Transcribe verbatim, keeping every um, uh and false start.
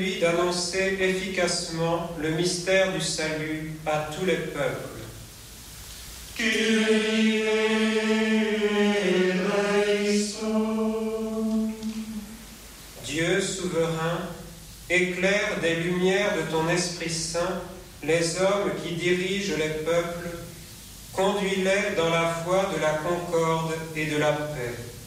lui d'annoncer efficacement le mystère du salut à tous les peuples. Dieu souverain, éclaire des lumières de ton Esprit Saint les hommes qui dirigent les peuples, conduis-les dans la voie de la concorde et de la paix.